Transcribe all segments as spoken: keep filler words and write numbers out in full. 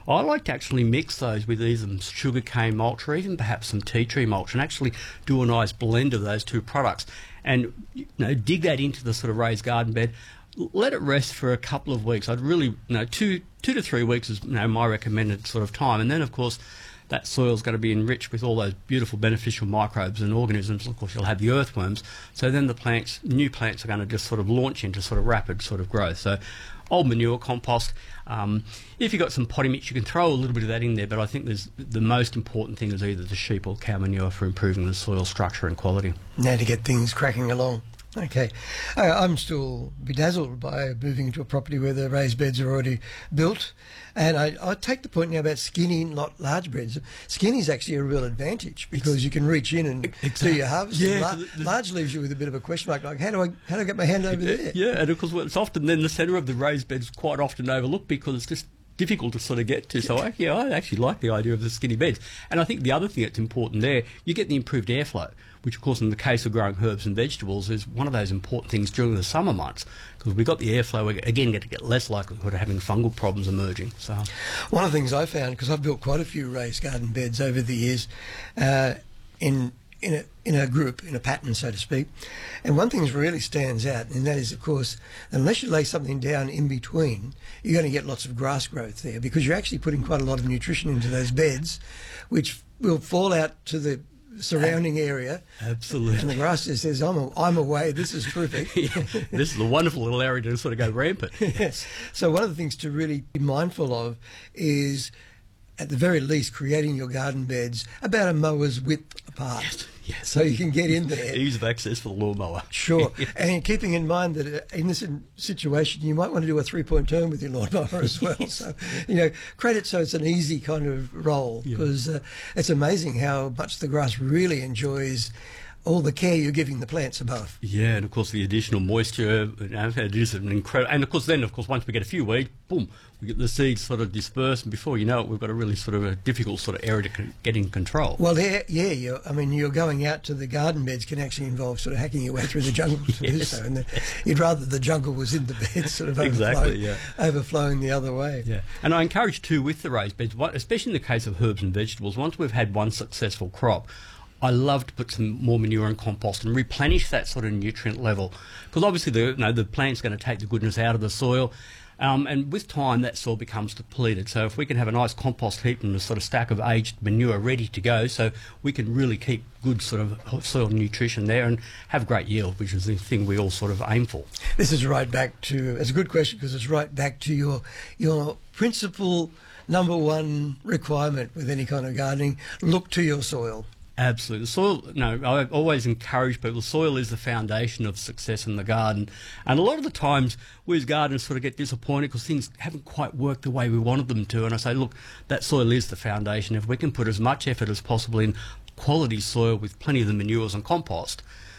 I like to actually mix those with either sugarcane mulch or even perhaps some tea tree mulch, and actually do a nice blend of those two products, and you know, dig that into the sort of raised garden bed. Let it rest for a couple of weeks. I'd really, you know, two two to three weeks is, you know, my recommended sort of time, and then of course that soil's going to be enriched with all those beautiful beneficial microbes and organisms. Of course, you'll have the earthworms. So then the plants, new plants, are going to just sort of launch into sort of rapid sort of growth. So old manure, compost. Um, if you've got some potting mix, you can throw a little bit of that in there, but I think there's, the most important thing is either the sheep or cow manure for improving the soil structure and quality. Now to get things cracking along. Okay. Uh, I'm still bedazzled by moving into a property where the raised beds are already built. And I, I take the point now about skinny, not large beds. Skinny is actually a real advantage because it's, you can reach in and exactly. do your harvest. Yeah, La- the, the, large leaves you with a bit of a question mark, like, how do I how do I get my hand over yeah, there? Yeah, and of course it's often then the centre of the raised beds quite often overlooked because it's just difficult to sort of get to. So I, yeah, I actually like the idea of the skinny beds. And I think the other thing that's important there, you get the improved airflow, which of course in the case of growing herbs and vegetables is one of those important things during the summer months, because we've got the airflow, we're again going to get less likelihood of having fungal problems emerging. So one of the things I found, because I've built quite a few raised garden beds over the years, uh, in in a, in a group, in a pattern, so to speak. And one thing that really stands out, and that is, of course, unless you lay something down in between, you're going to get lots of grass growth there because you're actually putting quite a lot of nutrition into those beds, which will fall out to the surrounding area. Absolutely. And the grass just says, I'm, a, I'm away, this is terrific. Yeah, this is a wonderful little area to sort of go rampant. Yes. So one of the things to really be mindful of is, at the very least, creating your garden beds about a mower's width apart. Yes, yes. So you can get in there. Ease of access for the lawnmower. Sure. And keeping in mind that in this situation, you might want to do a three-point turn with your lawnmower as well. Yes. So, you know, create it so it's an easy kind of roll, because yeah. uh, it's amazing how much the grass really enjoys all the care you're giving the plants above. Yeah, and of course the additional moisture, you know, it is an incredible. And of course, then of course once we get a few weeds, boom, we get the seeds sort of dispersed, and before you know it, we've got a really sort of a difficult sort of area to con- get in control. Well, yeah, yeah. You're, I mean, you're going out to the garden beds can actually involve sort of hacking your way through the jungle to do Yes. so, and the, you'd rather the jungle was in the beds, sort of Exactly, yeah. overflowing the other way. Yeah, and I encourage too with the raised beds, especially in the case of herbs and vegetables. Once we've had one successful crop, I love to put some more manure and compost and replenish that sort of nutrient level, because obviously the you know the plant's going to take the goodness out of the soil, um, and with time that soil becomes depleted. So if we can have a nice compost heap and a sort of stack of aged manure ready to go, so we can really keep good sort of soil nutrition there and have great yield, which is the thing we all sort of aim for. This is right back to, it's a good question because it's right back to your your principal number one requirement with any kind of gardening: look to your soil. Absolutely. The soil, no, I always encourage people, soil is the foundation of success in the garden. And a lot of the times we as gardeners sort of get disappointed because things haven't quite worked the way we wanted them to. And I say, look, that soil is the foundation. If we can put as much effort as possible in quality soil with plenty of the manures and compost,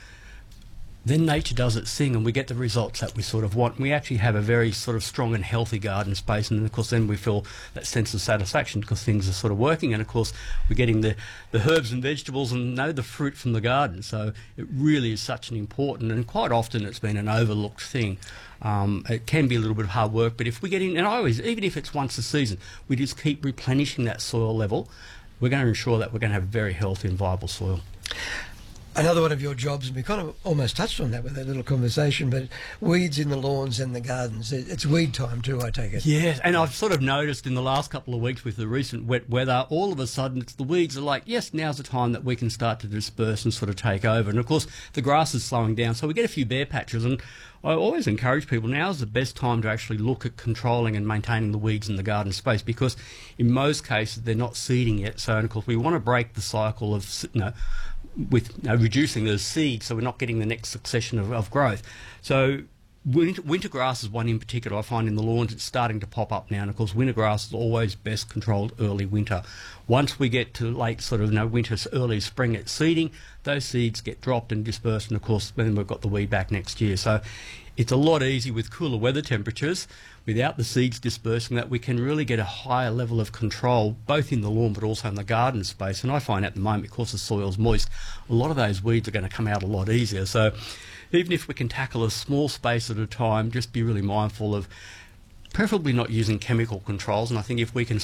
then nature does its thing and we get the results that we sort of want. We actually have a very sort of strong and healthy garden space, and of course then we feel that sense of satisfaction because things are sort of working, and of course we're getting the, the herbs and vegetables and know the fruit from the garden. So it really is such an important, and quite often it's been an overlooked thing. Um, it can be a little bit of hard work, but if we get in, and I always, even if it's once a season, we just keep replenishing that soil level, we're going to ensure that we're going to have very healthy and viable soil. Another one of your jobs, and we kind of almost touched on that with that little conversation, but weeds in the lawns and the gardens. It's weed time too, I take it. Yes, and I've sort of noticed in the last couple of weeks with the recent wet weather, all of a sudden it's the weeds are like, yes, now's the time that we can start to disperse and sort of take over. And of course the grass is slowing down, so we get a few bare patches, and I always encourage people, now's the best time to actually look at controlling and maintaining the weeds in the garden space, because in most cases they're not seeding yet. So of course we want to break the cycle of, you know, with you know, reducing those seeds, so we're not getting the next succession of, of growth. So winter, winter grass is one in particular I find in the lawns. It's starting to pop up now, and of course winter grass is always best controlled early winter. Once we get to late sort of you know, winter, early spring at seeding, those seeds get dropped and dispersed, and of course then we've got the weed back next year. So it's a lot easier with cooler weather temperatures, without the seeds dispersing, that we can really get a higher level of control, both in the lawn but also in the garden space. And I find at the moment, because the soil's moist, a lot of those weeds are going to come out a lot easier. So even if we can tackle a small space at a time, just be really mindful of preferably not using chemical controls. And I think if we can